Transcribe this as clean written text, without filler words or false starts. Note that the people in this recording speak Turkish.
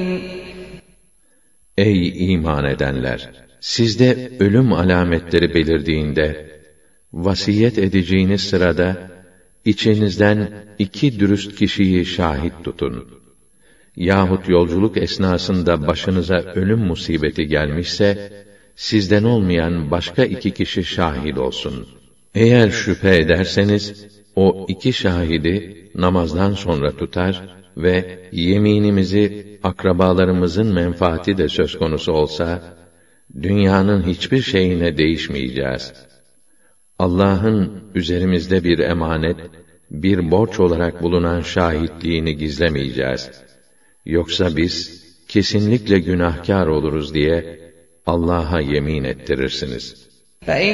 Ey iman edenler! Sizde ölüm alametleri belirdiğinde, vasiyet edeceğiniz sırada, içinizden 2 dürüst kişiyi şahit tutun. Yahut yolculuk esnasında başınıza ölüm musibeti gelmişse, sizden olmayan başka 2 kişi şahit olsun. Eğer şüphe ederseniz, o 2 şahidi namazdan sonra tutar ve yeminimizi akrabalarımızın menfaati de söz konusu olsa, dünyanın hiçbir şeyine değişmeyeceğiz. Allah'ın üzerimizde bir emanet, bir borç olarak bulunan şahitliğini gizlemeyeceğiz. Yoksa biz kesinlikle günahkar oluruz diye Allah'a yemin ettirirsiniz.